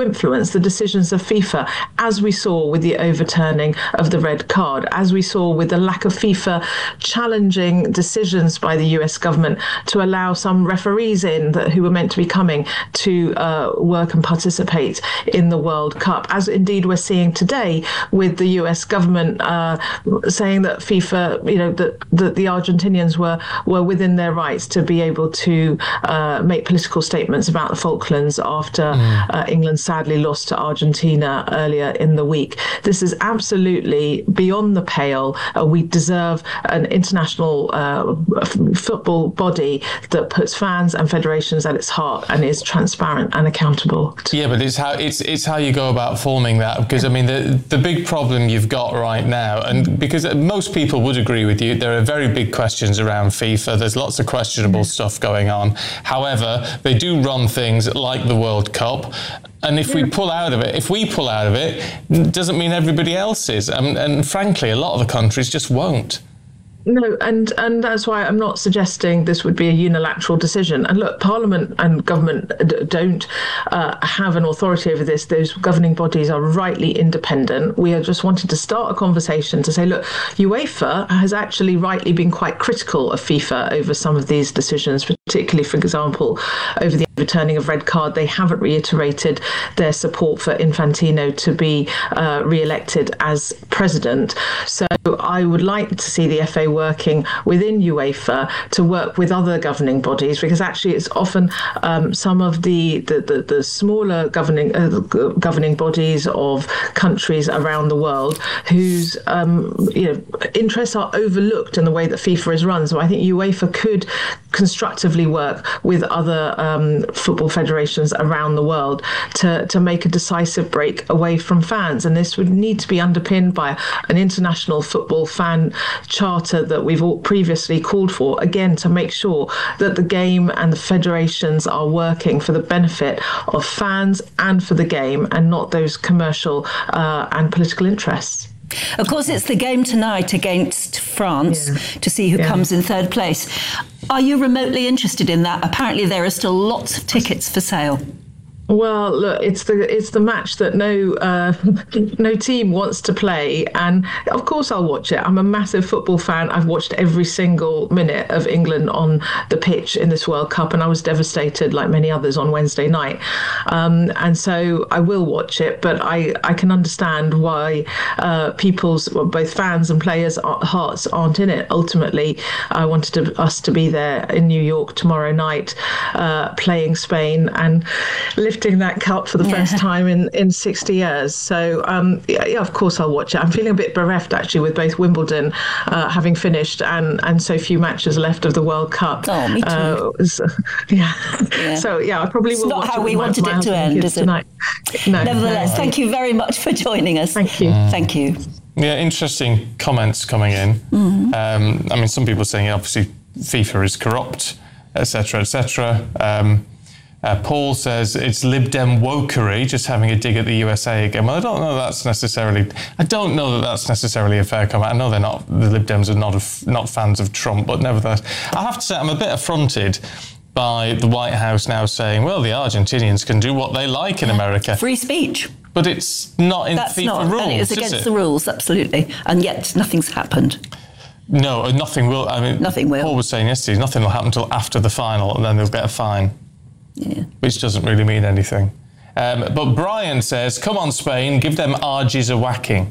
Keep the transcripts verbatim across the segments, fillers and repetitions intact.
influence the decisions of FIFA, as we saw with the overturning of the red card, as we saw with the lack of FIFA challenging decisions by the U S government to allow some referees in that who were meant to be coming to uh, work and participate in the World Cup, as indeed we're seeing today with the U S government uh, saying that FIFA, you know, that, that the Argentinians were were within their rights to be able to uh, make political statements about the Falklands after mm. uh, England sadly lost to Argentina earlier in the week. This is absolutely beyond the pale. Uh, we deserve an international uh, f- football body that puts fans and federations at its heart and is transparent and accountable. To- yeah, but it's how it's it's how you go about forming that. Because I mean, the the big problem you've got right now, and because most people would agree with you, there are very big questions around FIFA. There's lots of questionable yeah. stuff going on. However, they do run things like the World Cup. And if we pull out of it, if we pull out of it, doesn't mean everybody else is. And, and frankly, a lot of the countries just won't. No, and, and that's why I'm not suggesting this would be a unilateral decision. And look, Parliament and government d- don't uh, have an authority over this. Those governing bodies are rightly independent. We are just wanting to start a conversation to say, look, UEFA has actually rightly been quite critical of FIFA over some of these decisions, particularly, for example, over the overturning of red card. They haven't reiterated their support for Infantino to be uh, re-elected as president. So I would like to see the F A working within UEFA to work with other governing bodies, because actually it's often um, some of the the, the, the smaller governing uh, governing bodies of countries around the world whose um, you know interests are overlooked in the way that FIFA is run. So I think UEFA could constructively work with other um, football federations around the world to to make a decisive break away from fans, and this would need to be underpinned by an international football fan charter that we've all previously called for, again, to make sure that the game and the federations are working for the benefit of fans and for the game, and not those commercial uh, and political interests. Of course, it's the game tonight against France yeah. to see who yeah. comes in third place. Are you remotely interested in that? Apparently there are still lots of tickets for sale. Well, look, it's the it's the match that no uh, no team wants to play, and of course I'll watch it. I'm a massive football fan. I've watched every single minute of England on the pitch in this World Cup, and I was devastated, like many others, on Wednesday night. Um, and so I will watch it, but I, I can understand why uh, people's, well, both fans and players' hearts aren't in it. Ultimately, I wanted to, us to be there in New York tomorrow night, uh, playing Spain and lifting that cup for the yeah. first time in, in sixty years. So, um, yeah, yeah, of course I'll watch it. I'm feeling a bit bereft, actually, with both Wimbledon uh, having finished and, and so few matches left of the World Cup. Oh, me too. Uh, so, yeah. yeah. So, yeah, I probably it's will not watch how it we my, wanted my it to end, is it? Tonight. No, Nevertheless, no. thank you very much for joining us. Thank you. Mm. Thank you. Yeah, interesting comments coming in. Mm-hmm. Um, I mean, some people saying, obviously, FIFA is corrupt, et cetera, et cetera. Um, Uh, Paul says it's Lib Dem wokery, just having a dig at the U S A again. Well, I don't know that's necessarily. I don't know that that's necessarily a fair comment. I know they're not. The Lib Dems are not a, not fans of Trump, but nevertheless, I have to say I'm a bit affronted by the White House now saying, well, the Argentinians can do what they like in America. Free speech. But it's not in That's FIFA not, rules, and it's is against it? the rules, absolutely. And yet nothing's happened. No, nothing will. I mean, nothing will. Paul was saying yesterday, nothing will happen until after the final, and then they'll get a fine. Yeah. Which doesn't really mean anything. Um, but Brian says, come on, Spain, give them Argies a whacking.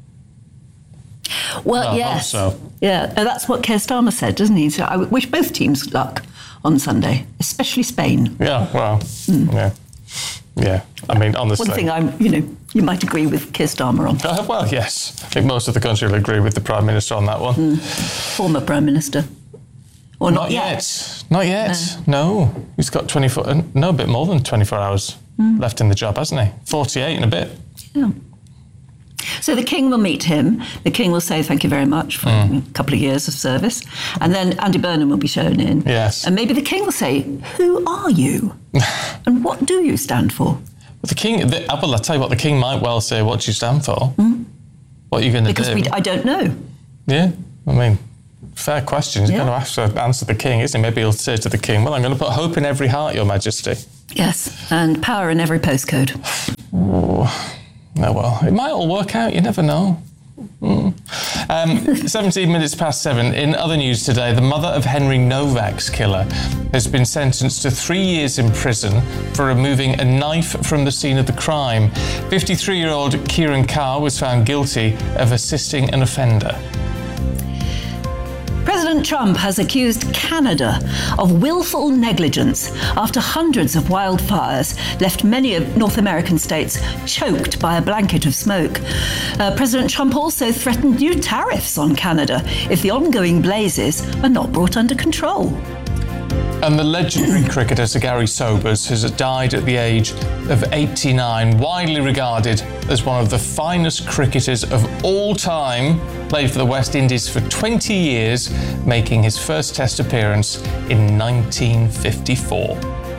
Well, I yes. hope so. Yeah, that's what Keir Starmer said, doesn't he? So I wish both teams luck on Sunday, especially Spain. Yeah, well, mm. yeah. Yeah, I mean, honestly. One thing I'm, you know, you might agree with Keir Starmer on. Uh, well, yes. I think most of the country will agree with the Prime Minister on that one. Mm. Former Prime Minister. Or not, not yet. yet. Not yet. No. no. He's got twenty-four, no, a bit more than twenty-four hours mm. left in the job, hasn't he? forty-eight and a bit. Yeah. So the King will meet him. The King will say thank you very much for mm. a couple of years of service. And then Andy Burnham will be shown in. Yes. And maybe the King will say, who are you? And what do you stand for? Well, the King, the, well, I'll tell you what, the King might well say, what do you stand for? Mm. What are you going to do? Because we, I don't know. Yeah, I mean... Fair question. He's yeah. going to have to answer the King, isn't he? Maybe he'll say to the King, well, I'm going to put hope in every heart, Your Majesty. Yes, and power in every postcode. Oh, well, it might all work out. You never know. Mm. Um, seventeen minutes past seven. In other news today, the mother of Henry Novak's killer has been sentenced to three years in prison for removing a knife from the scene of the crime. fifty-three-year-old Kieran Carr was found guilty of assisting an offender. President Trump has accused Canada of willful negligence after hundreds of wildfires left many of North American states choked by a blanket of smoke. Uh, President Trump also threatened new tariffs on Canada if the ongoing blazes are not brought under control. And the legendary cricketer Sir Gary Sobers has died at the age of eighty-nine, widely regarded as one of the finest cricketers of all time. Played for the West Indies for twenty years, making his first Test appearance in nineteen fifty-four.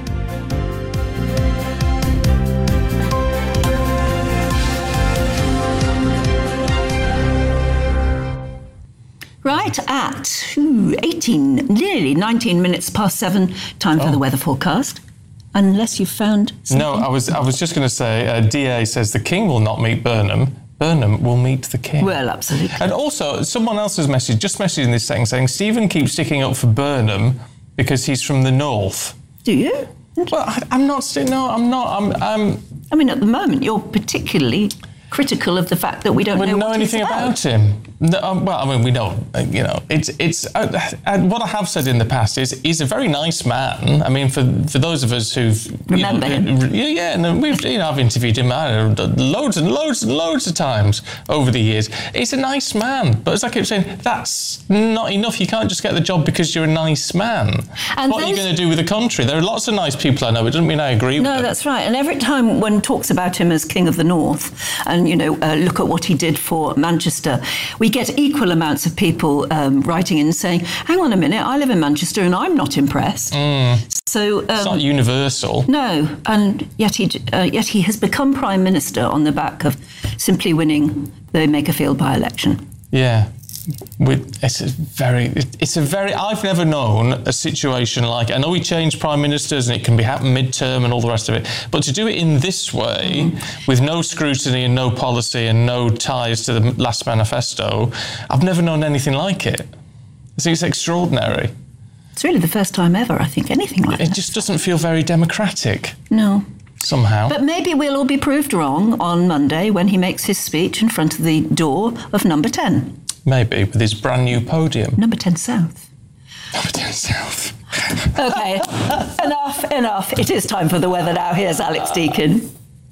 Right at ooh, eighteen, nearly nineteen minutes past seven, time for Oh. the weather forecast. Unless you've found something. No, I was I was just going to say, uh, D A says the King will not meet Burnham. Burnham will meet the King. Well, absolutely. And also, someone else has messaged, just messaged in this second, saying Stephen keeps sticking up for Burnham because he's from the north. Do you? Well, I, I'm not. sti- No, I'm not. I'm. I'm I mean, at the moment, you're particularly critical of the fact that we don't we know, don't know what anything he's about him. No, um, well, I mean, we know, uh, you know, it's, it's, uh, and what I have said in the past is he's a very nice man. I mean, for for those of us who've, Remember you know, him. Yeah, yeah, and we've, you know, I've interviewed him I don't know, loads and loads and loads of times over the years. He's a nice man, but as I keep saying, that's not enough. You can't just get the job because you're a nice man. And what are you those- going to do with the country? There are lots of nice people I know. It doesn't mean I agree No, with them. that's right. And every time one talks about him as King of the North and, you know, uh, look at what he did for Manchester, we get equal amounts of people um, writing in saying, hang on a minute, I live in Manchester and I'm not impressed. Mm. So um, It's not universal. No, and yet he, uh, yet he has become Prime Minister on the back of simply winning the Makerfield by-election. Yeah. With, it's a very, it's a very, I've never known a situation like, I know we change prime ministers and it can be happen midterm and all the rest of it, but to do it in this way, mm. with no scrutiny and no policy and no ties to the last manifesto, I've never known anything like it. I think it's extraordinary. It's really the first time ever, I think, anything like It that. just doesn't feel very democratic. No. Somehow. But maybe we'll all be proved wrong on Monday when he makes his speech in front of the door of Number ten. Maybe, with his brand new podium. Number ten South. Number ten South. OK, enough, enough. It is time for the weather now. Here's Alex Deakin.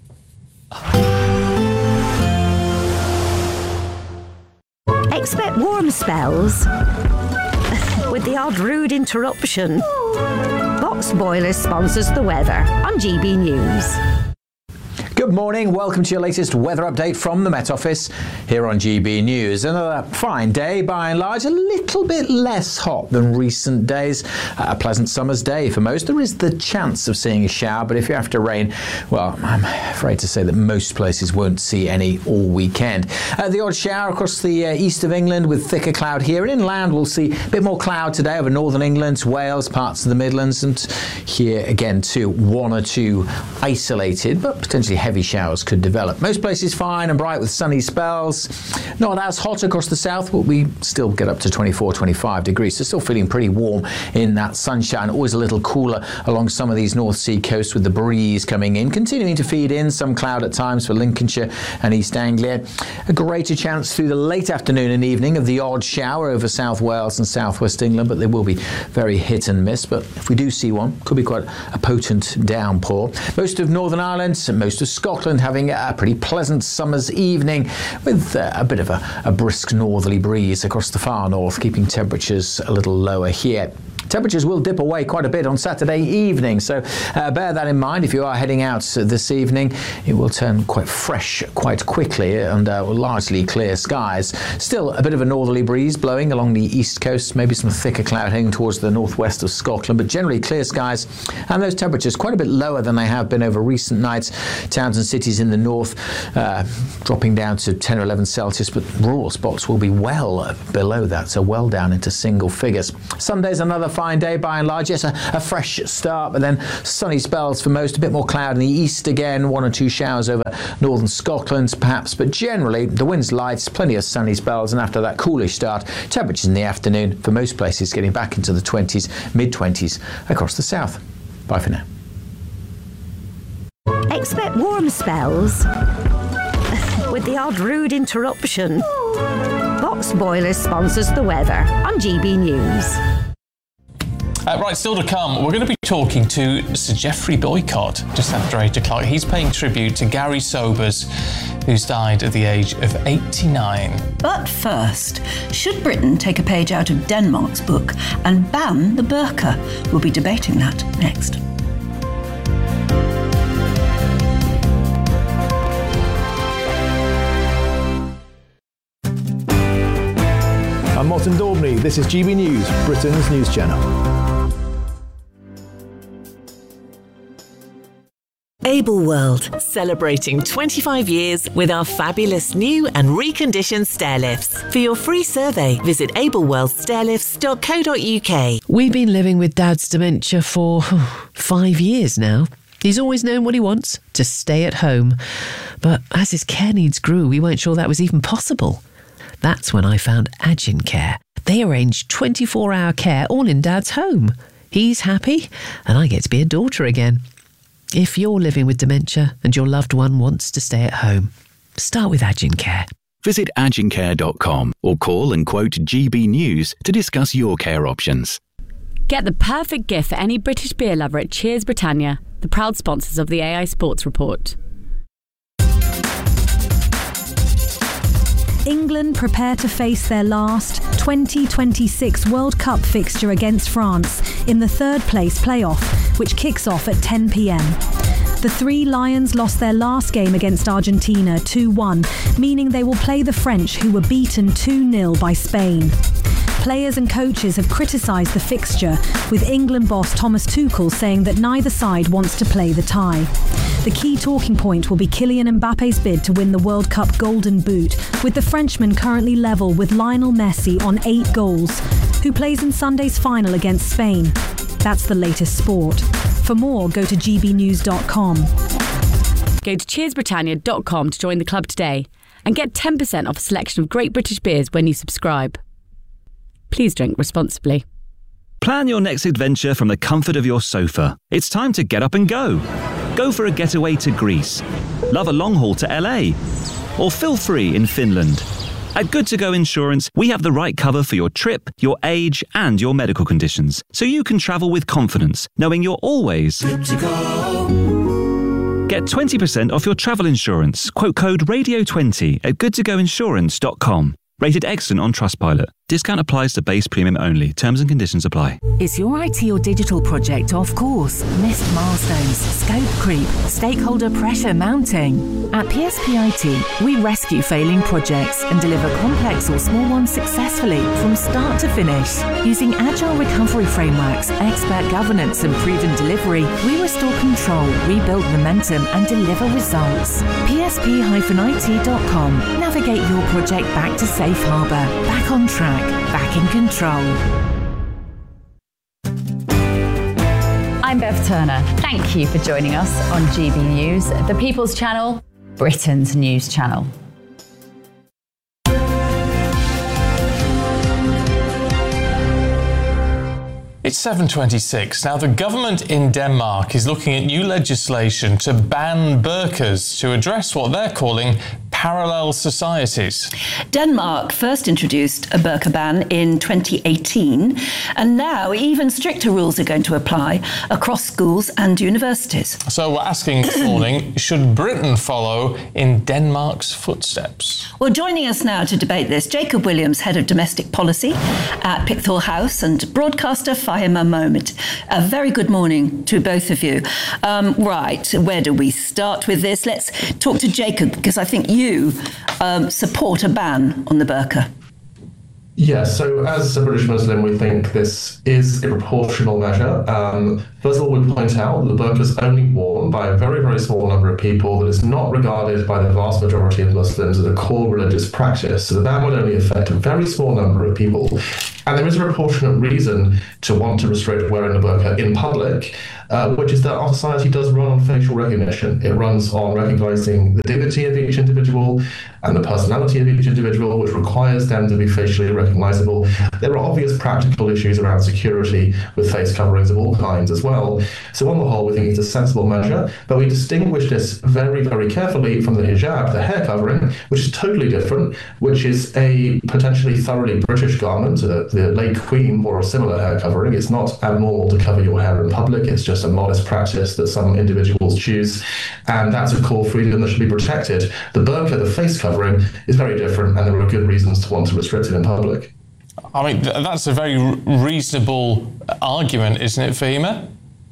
Expect warm spells with the odd rude interruption. Box Boilers sponsors the weather on G B News. Good morning, welcome to your latest weather update from the Met Office here on G B News. Another fine day, by and large, a little bit less hot than recent days. A pleasant summer's day for most. There is the chance of seeing a shower, but if you're after rain, well, I'm afraid to say that most places won't see any all weekend. Uh, the odd shower across the uh, east of England with thicker cloud here. And inland, we'll see a bit more cloud today over northern England, Wales, parts of the Midlands, and here again too, one or two isolated, but potentially heavy showers could develop. Most places fine and bright with sunny spells. Not as hot across the south, but we still get up to twenty-four, twenty-five degrees. So still feeling pretty warm in that sunshine. Always a little cooler along some of these North Sea coasts with the breeze coming in, continuing to feed in some cloud at times for Lincolnshire and East Anglia. A greater chance through the late afternoon and evening of the odd shower over South Wales and South West England, but they will be very hit and miss. But if we do see one, could be quite a potent downpour. Most of Northern Ireland and most of Scotland having a pretty pleasant summer's evening with uh, a bit of a, a brisk northerly breeze across the far north, keeping temperatures a little lower here. Temperatures will dip away quite a bit on Saturday evening, so uh, bear that in mind if you are heading out this evening. It will turn quite fresh quite quickly and uh, largely clear skies. Still a bit of a northerly breeze blowing along the east coast, maybe some thicker cloud heading towards the northwest of Scotland, but generally clear skies, and those temperatures quite a bit lower than they have been over recent nights. Towns and cities in the north uh, dropping down to ten or eleven Celsius, but rural spots will be well below that, so well down into single figures. Sunday's another fine fine day by and large. Yes, a, a fresh start, but then sunny spells for most, a bit more cloud in the east again, one or two showers over northern Scotland perhaps, but generally the wind's light, plenty of sunny spells, and after that coolish start, temperatures in the afternoon for most places getting back into the twenties, mid-twenties across the south. Bye for now. Expect warm spells with the odd rude interruption. Box Boilers sponsors the weather on G B News. Uh, right, still to come, we're going to be talking to Sir Geoffrey Boycott just after eight o'clock. He's paying tribute to Gary Sobers, who's died at the age of eighty-nine. But first, should Britain take a page out of Denmark's book and ban the burqa? We'll be debating that next. I'm Martin Daubney. This is G B News, Britain's news channel. Able World, celebrating twenty-five years with our fabulous new and reconditioned stair lifts. For your free survey, visit able world stair lifts dot co dot uk. We've been living with Dad's dementia for oh, five years now. He's always known what he wants, to stay at home. But as his care needs grew, we weren't sure that was even possible. That's when I found Agin Care. They arrange twenty-four hour care all in Dad's home. He's happy, and I get to be a daughter again. If you're living with dementia and your loved one wants to stay at home, start with Agin Care. Visit agin care dot com or call and quote G B News to discuss your care options. Get the perfect gift for any British beer lover at Cheers Britannia, the proud sponsors of the A I Sports Report. England prepare to face their last twenty twenty-six World Cup fixture against France in the third place playoff, which kicks off at ten p.m. The Three Lions lost their last game against Argentina two one, meaning they will play the French, who were beaten two nil by Spain. Players and coaches have criticised the fixture, with England boss Thomas Tuchel saying that neither side wants to play the tie. The key talking point will be Kylian Mbappe's bid to win the World Cup Golden Boot, with the Frenchman currently level with Lionel Messi on eight goals, who plays in Sunday's final against Spain. That's the latest sport. For more, go to g b news dot com. Go to cheers britannia dot com to join the club today and get ten percent off a selection of great British beers when you subscribe. Please drink responsibly. Plan your next adventure from the comfort of your sofa. It's time to get up and go. Go for a getaway to Greece. Love a long haul to L A. Or feel free in Finland. At Good To Go Insurance, we have the right cover for your trip, your age, and your medical conditions, so you can travel with confidence, knowing you're always good to go. Get twenty percent off your travel insurance. Quote code radio twenty at good to go insurance dot com. Rated excellent on Trustpilot. Discount applies to base premium only. Terms and conditions apply. Is your I T or digital project off course? Missed milestones, scope creep, stakeholder pressure mounting? At P S P I T, we rescue failing projects and deliver complex or small ones successfully from start to finish. Using agile recovery frameworks, expert governance and proven delivery, we restore control, rebuild momentum and deliver results. P S P I T dot com. Navigate your project back to safe harbour, back on track, back in control. I'm Bev Turner. Thank you for joining us on G B News, the People's Channel, Britain's news channel. It's seven twenty-six. Now, the government in Denmark is looking at new legislation to ban burqas to address what they're calling parallel societies. Denmark first introduced a burqa ban in twenty eighteen, and now even stricter rules are going to apply across schools and universities. So we're asking this morning, should Britain follow in Denmark's footsteps? Well, joining us now to debate this, Jacob Williams, Head of Domestic Policy at Pickthall House, and broadcaster Fahima Moment. A very good morning to both of you. Um, right, where do we start with this? Let's talk to Jacob, because I think you um, support a ban on the burqa. Yes, so as a British Muslim, we think this is a proportional measure. Um, first of all, we point out that the burqa is only worn by a very, very small number of people, that is not regarded by the vast majority of Muslims as a core religious practice. So the ban would only affect a very small number of people. And there is a proportionate reason to want to restrict wearing a burqa in public, uh, which is that our society does run on facial recognition. It runs on recognizing the dignity of each individual and the personality of each individual, which requires them to be facially recognizable. There are obvious practical issues around security with face coverings of all kinds as well. So on the whole, we think it's a sensible measure, but we distinguish this very, very carefully from the hijab, the hair covering, which is totally different, which is a potentially thoroughly British garment. Uh, the late Queen wore a similar hair covering. It's not abnormal to cover your hair in public. It's just a modest practice that some individuals choose, and that's a core freedom that should be protected. The burqa, the face covering, is very different, and there are good reasons to want to restrict it in public. I mean, th- that's a very r- reasonable argument, isn't it, Fahima?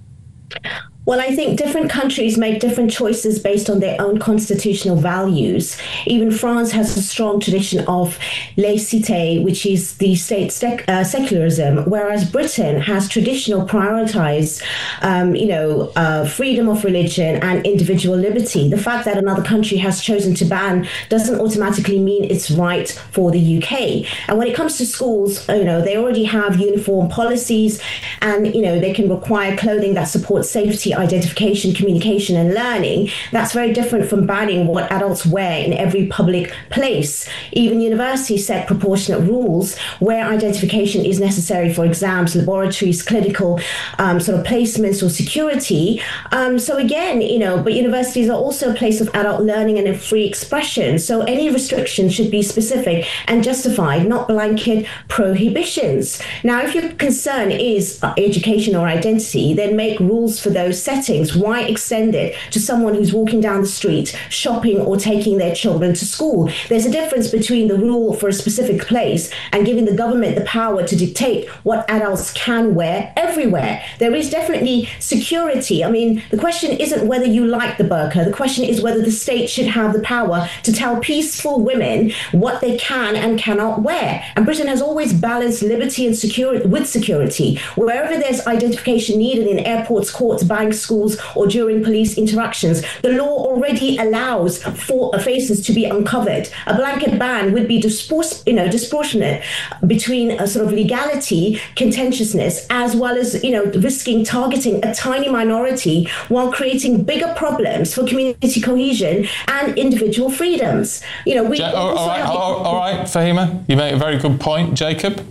Well, I think different countries make different choices based on their own constitutional values. Even France has a strong tradition of laïcité, which is the state sec- uh, secularism, whereas Britain has traditional prioritized, um, you know, uh, freedom of religion and individual liberty. The fact that another country has chosen to ban doesn't automatically mean it's right for the U K. And when it comes to schools, you know, they already have uniform policies, and, you know, they can require clothing that supports safety, identification, communication, and learning. That's very different from banning what adults wear in every public place. Even universities set proportionate rules where identification is necessary for exams, laboratories, clinical um, sort of placements or security. Um, so again, you know, but universities are also a place of adult learning and a free expression. So any restriction should be specific and justified, not blanket prohibitions. Now, if your concern is education or identity, then make rules for those settings. Why extend it to someone who's walking down the street, shopping, or taking their children to school? There's a difference between the rule for a specific place and giving the government the power to dictate what adults can wear everywhere. There is definitely security. I mean, the question isn't whether you like the burqa. The question is whether the state should have the power to tell peaceful women what they can and cannot wear. And Britain has always balanced liberty and security with security. Wherever there's identification needed in airports, courts, banks, schools, or during police interactions, the law already allows for faces to be uncovered. A blanket ban would be dispor- you know, disproportionate between a sort of legality, contentiousness, as well as, you know, risking targeting a tiny minority while creating bigger problems for community cohesion and individual freedoms. You know, we Ja- all, all, right, have- all, all right, Fahima, you make a very good point. Jacob?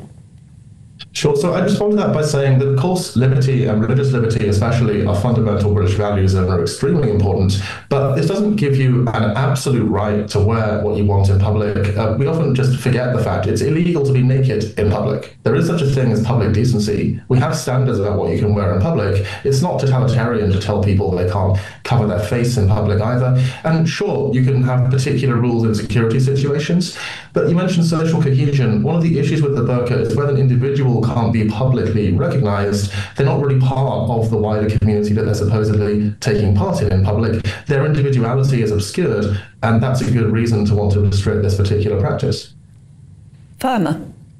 Sure. So I respond to that by saying that, of course, liberty and religious liberty especially are fundamental British values and are extremely important, but this doesn't give you an absolute right to wear what you want in public. Uh, we often just forget the fact it's illegal to be naked in public. There is such a thing as public decency. We have standards about what you can wear in public. It's not totalitarian to tell people they can't cover their face in public either. And sure, you can have particular rules in security situations, but you mentioned social cohesion. One of the issues with the burqa is when an individual can't be publicly recognized, they're not really part of the wider community that they're supposedly taking part in in public. Their individuality is obscured, and that's a good reason to want to restrict this particular practice. Fahima.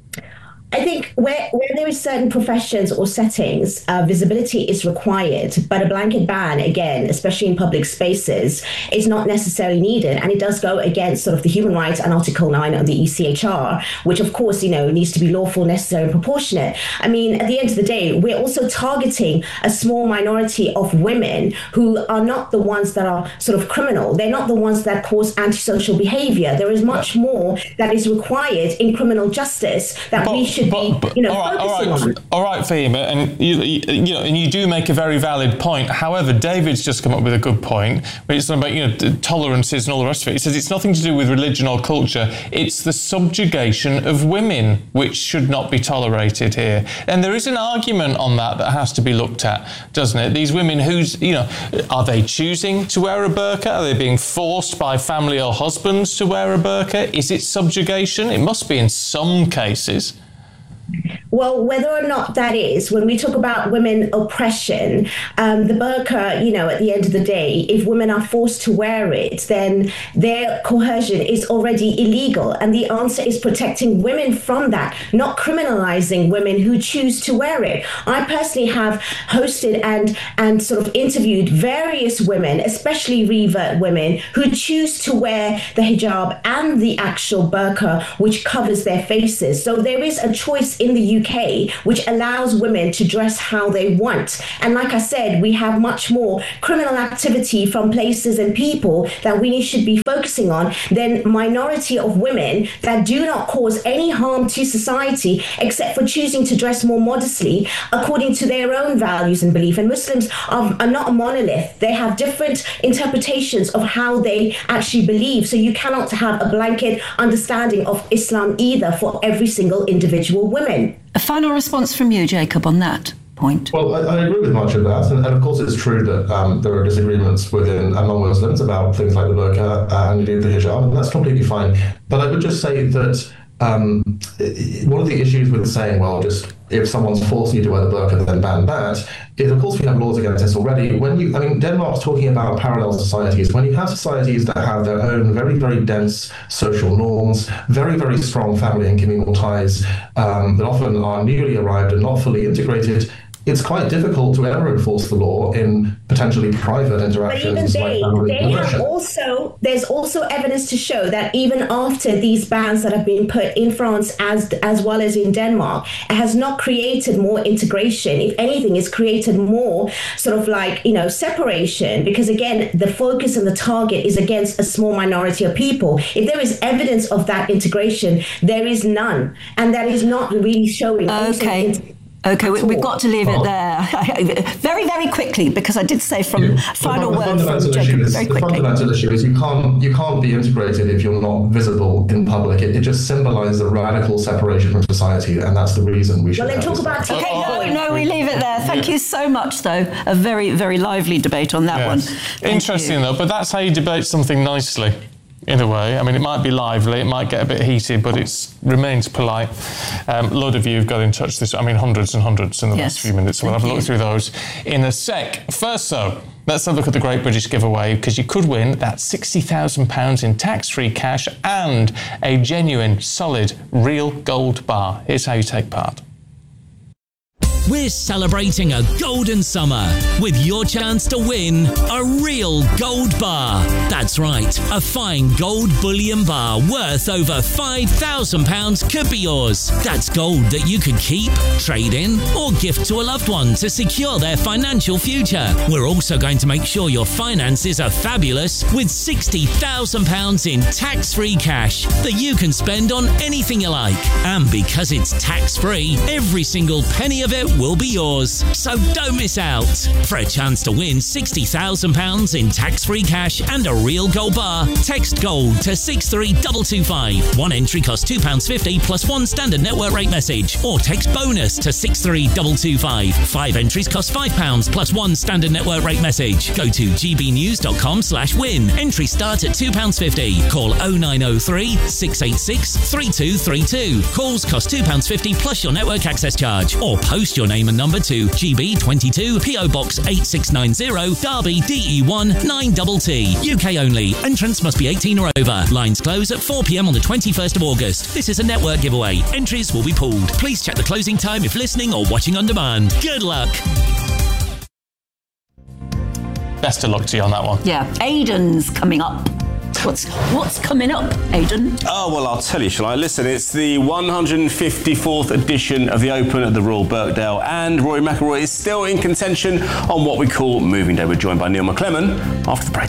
I think where, where there is certain professions or settings, uh, visibility is required, but a blanket ban, again, especially in public spaces, is not necessarily needed. And it does go against sort of the human rights and Article nine of the E C H R, which, of course, you know, needs to be lawful, necessary, and proportionate. I mean, at the end of the day, we're also targeting a small minority of women who are not the ones that are sort of criminal. They're not the ones that cause antisocial behavior. There is much more that is required in criminal justice that But, we should but, but, be, you know, all right, focusing all right, on. all right, Fahima, and you, you, you know, and you do make a very valid point. However, David's just come up with a good point, where it's about, you know, tolerances and all the rest of it. He says it's nothing to do with religion or culture. It's the subjugation of women which should not be tolerated here. And there is an argument on that that has to be looked at, doesn't it? These women who's, you know, are they choosing to wear a burqa? Are they being forced by family or husbands to wear a burqa? Is it subjugation? It must be in some cases. Well, whether or not that is, when we talk about women oppression, um, the burqa, you know, at the end of the day, if women are forced to wear it, then their coercion is already illegal. And the answer is protecting women from that, not criminalizing women who choose to wear it. I personally have hosted and, and sort of interviewed various women, especially revert women, who choose to wear the hijab and the actual burqa, which covers their faces. So there is a choice in the U K which allows women to dress how they want. And like I said, we have much more criminal activity from places and people that we should be focusing on than minority of women that do not cause any harm to society except for choosing to dress more modestly according to their own values and belief. And Muslims are, are not a monolith. They have different interpretations of how they actually believe. So you cannot have a blanket understanding of Islam either for every single individual woman. A final response from you, Jacob, on that point. Well, I, I agree with much of that. And, and of course, it's true that um, there are disagreements within among Muslims about things like the burqa uh, and indeed the hijab, and that's completely fine. But I would just say that um, one of the issues with saying, well, just if someone's forcing you to wear the burqa, then ban that, is of course we have laws against this already. When you, I mean, Denmark's talking about parallel societies. When you have societies that have their own very, very dense social norms, very, very strong family and communal ties, um, that often are newly arrived and not fully integrated, it's quite difficult to ever enforce the law in potentially private interactions. But even like they, they have also, there's also evidence to show that even after these bans that have been put in France as as well as in Denmark, it has not created more integration. If anything, it's created more sort of like, you know, separation, because again, the focus and the target is against a small minority of people. If there is evidence of that integration, there is none. And that is not really showing. Okay. Okay, we, we've got to leave it there. very, very quickly, because I did say from Yeah. final the, word the from fundamental Jacob. issue is, Very the quickly. fundamental issue is you can't you can't be integrated if you're not visible in public. It, it just symbolises a radical separation from society, and that's the reason we should. Well, then have talk this. about Okay, no, no, we leave it there. Thank you so much, though. A very, very lively debate on that Yes. one. Thank Interesting, you. though, but that's how you debate something nicely. In a way, I mean, it might be lively, it might get a bit heated, but it remains polite. Um, a lot of you have got in touch this, I mean, hundreds and hundreds in the Yes. last few minutes, so we'll have a look through those in a sec. First, though, let's have a look at the Great British Giveaway, because you could win that sixty thousand pounds in tax-free cash and a genuine, solid, real gold bar. Here's how you take part. We're celebrating a golden summer with your chance to win a real gold bar. That's right, a fine gold bullion bar worth over five thousand pounds could be yours. That's gold that you could keep, trade in, or gift to a loved one to secure their financial future. We're also going to make sure your finances are fabulous with sixty thousand pounds in tax-free cash that you can spend on anything you like. And because it's tax-free, every single penny of it will be yours. So don't miss out. For a chance to win sixty thousand pounds in tax-free cash and a real gold bar, text GOLD to six three two two five. One entry costs two pounds fifty plus one standard network rate message, or text BONUS to six three two two five. Five entries cost five pounds plus one standard network rate message. Go to gbnews.com slash win. Entry start at two pounds fifty. Call oh nine oh three, six eight six, three two three two. Calls cost two pounds fifty plus your network access charge, or post your name and number to G B twenty-two, P O Box eight six nine zero, Derby, D E one nine T T. U K only. Entrance must be eighteen or over. Lines close at four p m on the twenty-first of August. This is a network giveaway. Entries will be pulled. Please check the closing time if listening or watching on demand. Good luck. Best of luck to you on that one. Yeah, Aidan's coming up. What's what's coming up, Aidan? Oh, well, I'll tell you, shall I? Listen, it's the one hundred fifty-fourth edition of the Open at the Royal Birkdale, and Rory McIlroy is still in contention on what we call Moving Day. We're joined by Neil McClellan after the break.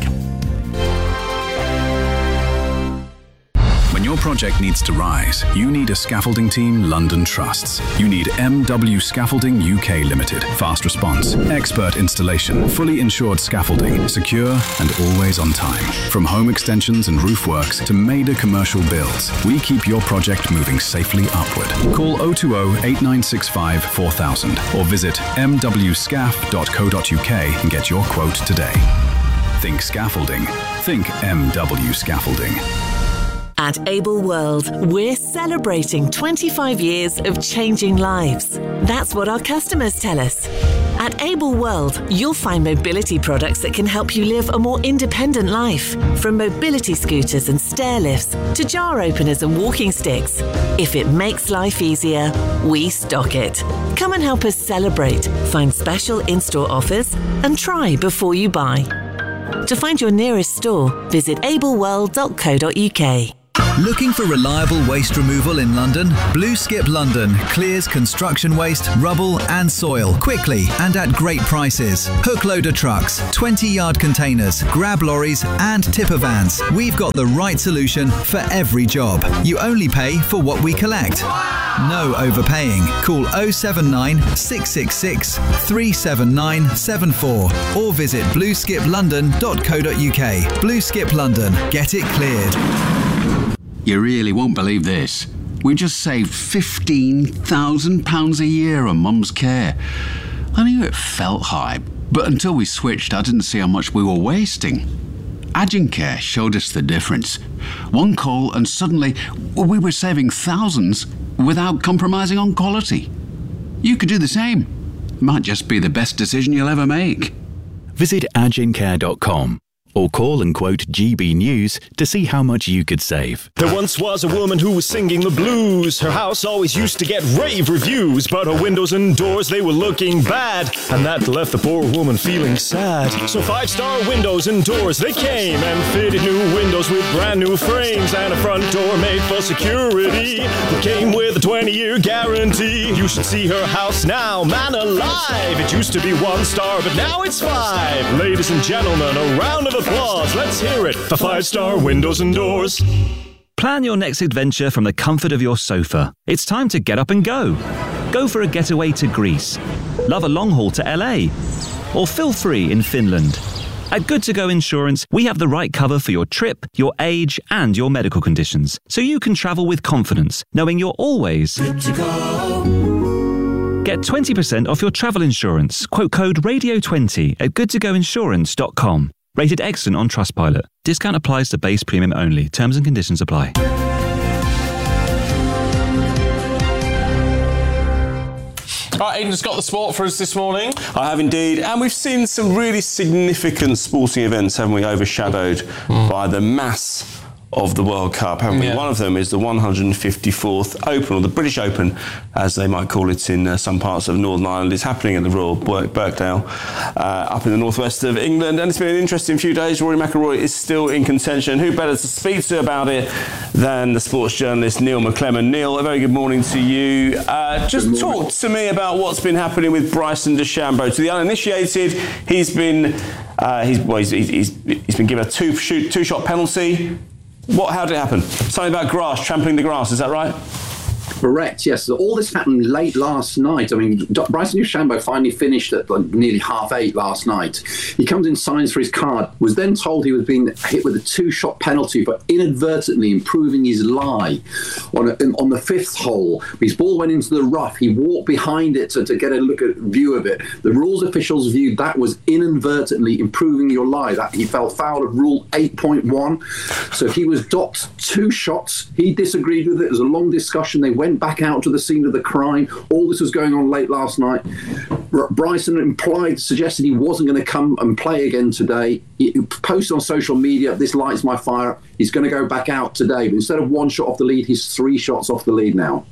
When your project needs to rise, you need a scaffolding team London trusts. You need M W Scaffolding U K Limited. Fast response, expert installation, fully insured scaffolding, secure and always on time. From home extensions and roof works to major commercial builds, we keep your project moving safely upward. Call oh two oh, eight nine six five, four thousand or visit m w scaf dot co dot u k and get your quote today. Think scaffolding. Think M W Scaffolding. At Able World, we're celebrating twenty-five years of changing lives. That's what our customers tell us. At Able World, you'll find mobility products that can help you live a more independent life. From mobility scooters and stair lifts to jar openers and walking sticks. If it makes life easier, we stock it. Come and help us celebrate, find special in-store offers, and try before you buy. To find your nearest store, visit able world dot co dot u k. Looking for reliable waste removal in London? Blue Skip London clears construction waste, rubble and soil quickly and at great prices. Hook loader trucks, twenty yard containers, grab lorries and tipper vans. We've got the right solution for every job. You only pay for what we collect. No overpaying. Call oh seven nine, six six six, three seven nine seven four or visit blue skip london dot co dot u k. Blue Skip London. Get it cleared. You really won't believe this. We just saved fifteen thousand pounds a year on Mum's care. I knew it felt high, but until we switched, I didn't see how much we were wasting. Agencare showed us the difference. One call and suddenly we were saving thousands without compromising on quality. You could do the same. Might just be the best decision you'll ever make. Visit agencare dot com. Or call and quote G B News to see how much you could save. There once was a woman who was singing the blues. Her house always used to get rave reviews, but her windows and doors, they were looking bad, and that left the poor woman feeling sad. So Five Star Windows and Doors, they came and fitted new windows with brand new frames and a front door made for security that came with a twenty year guarantee. You should see her house now, man alive. It used to be one star, but now it's five. Ladies and gentlemen, a round of applause. Let's hear it for Five Star Windows and Doors. Plan your next adventure from the comfort of your sofa. It's time to get up and go. Go for a getaway to Greece. Love a long haul to L A. Or feel free in Finland. At Good To Go Insurance, we have the right cover for your trip, your age, and your medical conditions, so you can travel with confidence, knowing you're always good to go. Get twenty percent off your travel insurance. Quote code radio twenty at good to go insurance dot com. Rated excellent on Trustpilot. Discount applies to base premium only. Terms and conditions apply. All right, Aidan's got the sport for us this morning. I have indeed. And we've seen some really significant sporting events, haven't we, overshadowed mm. by the mass of the World Cup, haven't we? Yeah. One of them is the one hundred fifty-fourth Open, or the British Open, as they might call it in uh, some parts of Northern Ireland. It's happening at the Royal Birkdale, uh, up in the northwest of England, and it's been an interesting few days. Rory McIlroy is still in contention. Who better to speak to about it than the sports journalist Neil McClellan? Neil, a very good morning to you. Uh, just talk to me about what's been happening with Bryson DeChambeau. To the uninitiated, he's been uh, he's, well, he's, he's, he's been given a two shoot two shot penalty. What? How did it happen? Something about grass, trampling the grass, is that right? Correct, yes. So all this happened late last night. I mean, Bryson DeChambeau finally finished at like nearly half eight last night. He comes in, signs for his card, was then told he was being hit with a two-shot penalty for inadvertently improving his lie on, a, on the fifth hole. His ball went into the rough. He walked behind it to, to get a look at view of it. The rules officials viewed that was inadvertently improving your lie. That he fell foul of Rule eight point one. So he was docked two shots. He disagreed with it. There was a long discussion. They went back out to the scene of the crime. All this was going on late last night. R- Bryson implied, suggested he wasn't going to come and play again today. He posted on social media, "This lights my fire. He's going to go back out today." But instead of one shot off the lead, he's three shots off the lead now.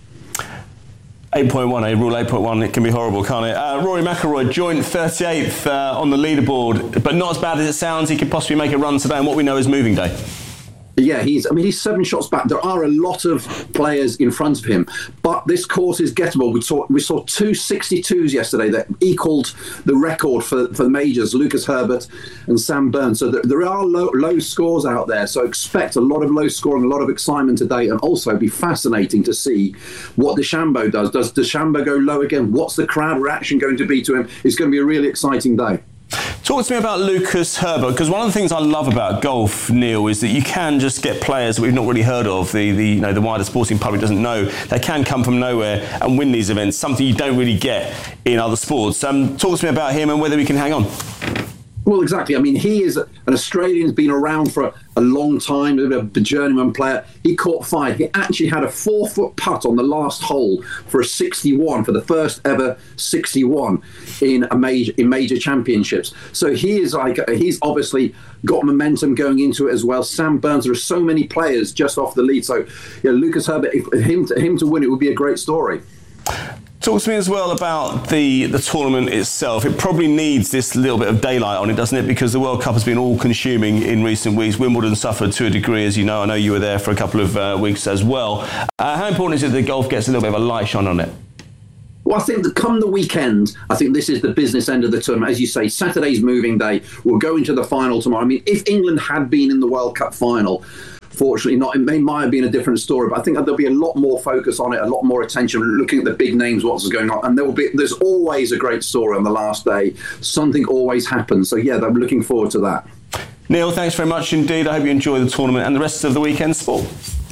eight point one, eh? Rule eight point one, it can be horrible, can't it? Uh, Rory McIlroy, joint thirty-eighth uh, on the leaderboard, but not as bad as it sounds. He could possibly make a run today on what we know is moving day. Yeah, he's. I mean, he's seven shots back. There are a lot of players in front of him, but this course is gettable. We saw we saw two sixty-twos yesterday that equalled the record for for the majors. Lucas Herbert and Sam Burns. So there, there are low, low scores out there. So expect a lot of low scoring, a lot of excitement today, and also be fascinating to see what DeChambeau does. Does DeChambeau go low again? What's the crowd reaction going to be to him? It's going to be a really exciting day. Talk to me about Lucas Herbert, because one of the things I love about golf, Neil, is that you can just get players that we've not really heard of, the, the, you know, the wider sporting public doesn't know. They can come from nowhere and win these events, something you don't really get in other sports. Um, talk to me about him and whether we can hang on. Well, exactly. I mean, he is an Australian who's been around for a, a long time, a journeyman player. He caught five. He actually had a four-foot putt on the last hole for a sixty-one, for the first ever sixty-one in a major in major championships. So he is like he's obviously got momentum going into it as well. Sam Burns, there are so many players just off the lead. So, you know, Lucas Herbert, if, him to, him to win it would be a great story. Talk to me as well about the, the tournament itself. It probably needs this little bit of daylight on it, doesn't it? Because the World Cup has been all-consuming in recent weeks. Wimbledon suffered to a degree, as you know. I know you were there for a couple of uh, weeks as well. Uh, how important is it that golf gets a little bit of a light shone on it? Well, I think that come the weekend, I think this is the business end of the tournament. As you say, Saturday's moving day. We'll go into the final tomorrow. I mean, if England had been in the World Cup final, fortunately not, it may, might have been a different story, but I think there'll be a lot more focus on it, a lot more attention, looking at the big names, what's going on. And there will be, there's always a great story on the last day. Something always happens. So, yeah, I'm looking forward to that. Neil, thanks very much indeed. I hope you enjoy the tournament and the rest of the weekend sport.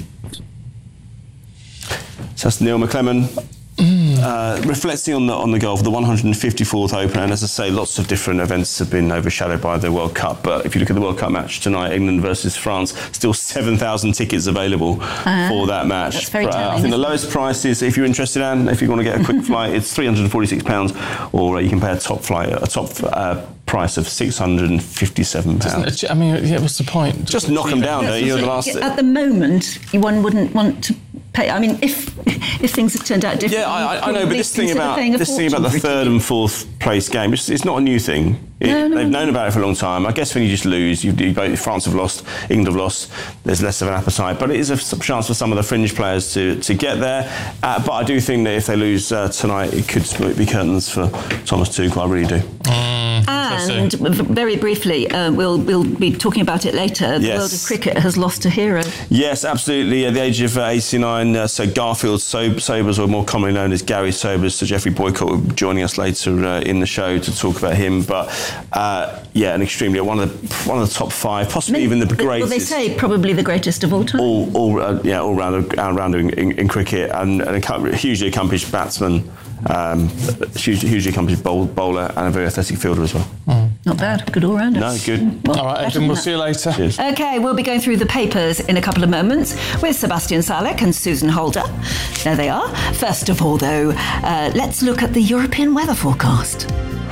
So that's Neil McClellan. Uh, reflecting on the on the golf, the one hundred fifty-fourth Open, and as I say, lots of different events have been overshadowed by the World Cup. But if you look at the World Cup match tonight, England versus France, still seven thousand tickets available uh, for that match. That's very but, uh, telling, I think the lowest price is, if you're interested, Anne, if you want to get a quick flight, it's three hundred forty-six pounds, or uh, you can pay a top flight, a top uh, price of six hundred fifty-seven pounds. I mean, yeah, what's the point? Just knock them down, don't you? The last At the moment, one wouldn't want to pay. I mean, if if things had turned out differently. Yeah, I, I know, but this thing about this thing about the third and fourth place game, it's, it's not a new thing. It, no, no, they've no. known about it for a long time. I guess when you just lose, you, you both, France have lost, England have lost. There's less of an appetite, but it is a chance for some of the fringe players to to get there. Uh, but I do think that if they lose uh, tonight, it could be curtains for Thomas Tuchel. I really do. Mm, and very briefly, uh, we'll we'll be talking about it later. The Yes. world of cricket has lost a hero. Yes, absolutely. At the age of uh, eighty-nine, uh, so Garfield so- Sobers, or more commonly known as Gary Sobers, so Jeffrey Boycott will be joining us later uh, in the show to talk about him. But uh, yeah, an extremely one of the one of the top five, possibly even the greatest. Well, they say probably the greatest of all time. All, all uh, yeah, all round, all rounder in, in, in cricket, and, and a hugely accomplished batsman, um, hugely, hugely accomplished bowl, bowler, and a very athletic fielder as well. Mm. Not bad, good all-rounder. No, good. Well, all right, better Edwin, than we'll that. see you later. Cheers. Okay, we'll be going through the papers in a couple of moments with Sebastian Salek and Susan Holder. There they are. First of all, though, uh, let's look at the European weather forecast.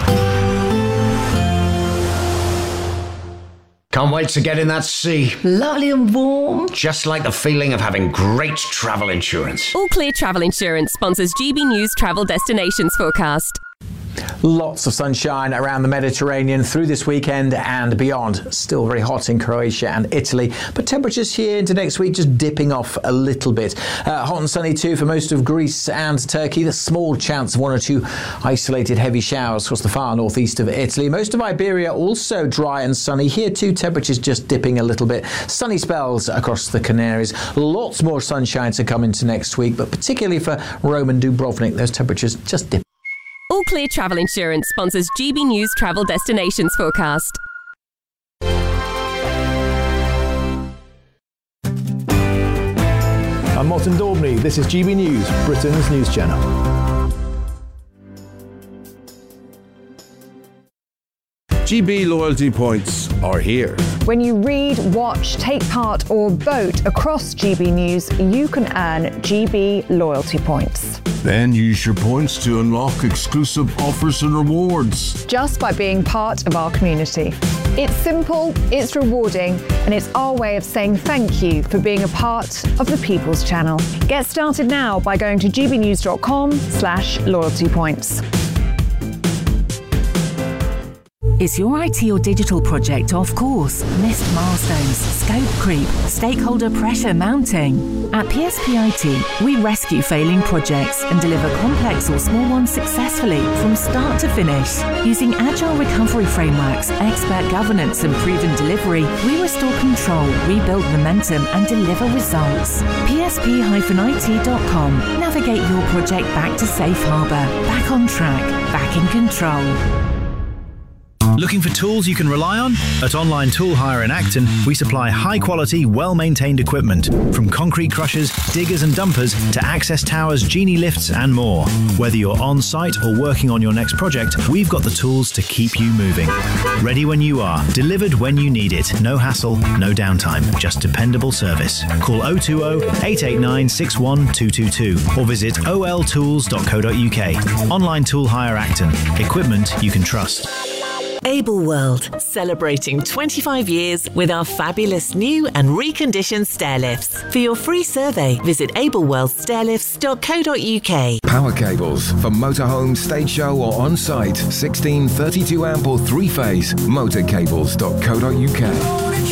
Can't wait to get in that sea. Lovely and warm. Just like the feeling of having great travel insurance. All Clear Travel Insurance sponsors G B News Travel Destinations Forecast. Lots of sunshine around the Mediterranean through this weekend and beyond. Still very hot in Croatia and Italy, but temperatures here into next week just dipping off a little bit. Uh, hot and sunny too for most of Greece and Turkey. There's small chance of one or two isolated heavy showers across the far northeast of Italy. Most of Iberia also dry and sunny. Here too, temperatures just dipping a little bit. Sunny spells across the Canaries. Lots more sunshine to come into next week, but particularly for Rome and Dubrovnik, those temperatures just dip. All Clear Travel Insurance sponsors G B News Travel Destinations Forecast. I'm Martin Daubney. This is G B News, Britain's news channel. G B loyalty points are here. When you read, watch, take part or vote across G B News, you can earn G B loyalty points. Then use your points to unlock exclusive offers and rewards. Just by being part of our community. It's simple, it's rewarding, and it's our way of saying thank you for being a part of the People's Channel. Get started now by going to gbnews.com slash loyalty points. Is your I T or digital project off course? Missed milestones, scope creep, stakeholder pressure mounting? At P S P I T, we rescue failing projects and deliver complex or small ones successfully from start to finish. Using agile recovery frameworks, expert governance and proven delivery, we restore control, rebuild momentum and deliver results. P S P I T dot com. Navigate your project back to safe harbour, back on track, back in control. Looking for tools you can rely on? At Online Tool Hire in Acton, we supply high-quality, well-maintained equipment, from concrete crushers, diggers and dumpers to access towers, genie lifts and more. Whether you're on-site or working on your next project, we've got the tools to keep you moving. Ready when you are, delivered when you need it. No hassle, no downtime, just dependable service. Call oh two oh, eight eight nine, six one two two two or visit o l tools dot co dot u k. Online Tool Hire Acton. Equipment you can trust. Able World, celebrating twenty-five years with our fabulous new and reconditioned stair lifts. For your free survey, visit able world stair lifts dot co dot u k. Power cables for motorhome, stage show or on-site. sixteen, thirty-two amp or three-phase. motor cables dot co dot u k.